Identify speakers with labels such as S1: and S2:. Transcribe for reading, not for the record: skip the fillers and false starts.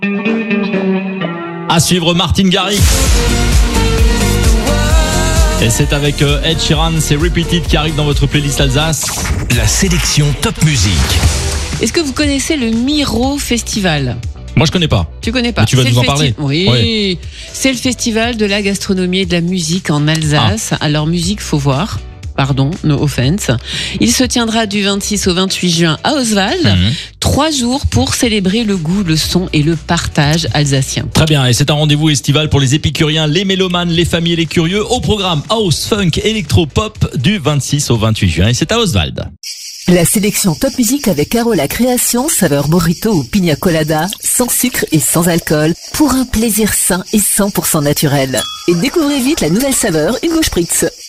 S1: À suivre Martin Garrix. Et c'est avec Ed Sheeran, c'est Repeated qui arrive dans votre playlist Alsace.
S2: La sélection Top Music.
S3: Est-ce que vous connaissez le Miro Festival ?
S1: Moi je connais pas.
S3: Tu connais pas?
S1: Mais tu vas nous en parler.
S3: Oui. Ouais. C'est le festival de la gastronomie et de la musique en Alsace. Alors musique, faut voir. Pardon, no offense. Il se tiendra du 26 au 28 juin à Oswald. 3 jours pour célébrer le goût, le son et le partage alsacien.
S1: Très bien, et c'est un rendez-vous estival pour les épicuriens, les mélomanes, les familles et les curieux. Au programme House, Funk, Electro, Pop du 26 au 28 juin. Et c'est à Oswald.
S4: La sélection Top Music avec Carola Création, saveur Mojito ou Pina Colada, sans sucre et sans alcool, pour un plaisir sain et 100% naturel. Et découvrez vite la nouvelle saveur Hugo Spritz.